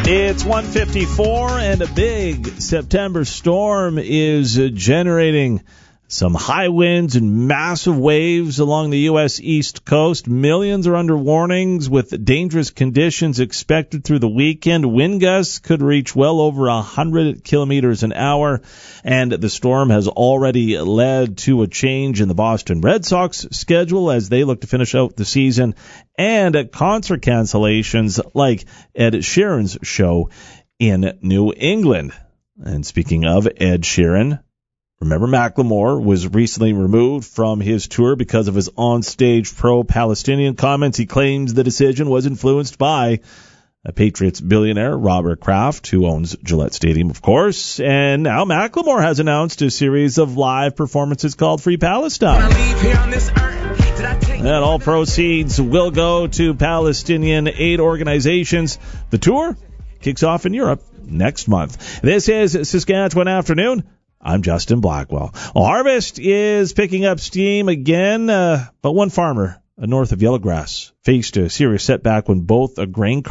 It's 1:54, and a big September storm is generating some high winds and massive waves along the U.S. East Coast. Millions are under warnings with dangerous conditions expected through the weekend. Wind gusts could reach well over 100 kilometers an hour, and the storm has already led to a change in the Boston Red Sox schedule as they look to finish out the season, and concert cancellations like Ed Sheeran's show in New England. And speaking of Ed Sheeran, remember, Macklemore was recently removed from his tour because of his onstage pro-Palestinian comments. He claims the decision was influenced by a Patriots billionaire, Robert Kraft, who owns Gillette Stadium, of course. And now Macklemore has announced a series of live performances called Free Palestine. And all proceeds will go to Palestinian aid organizations. The tour kicks off in Europe next month. This is Saskatchewan Afternoon. I'm Justin Blackwell. Well, harvest is picking up steam again, but one farmer north of Yellowgrass faced a serious setback when both a grain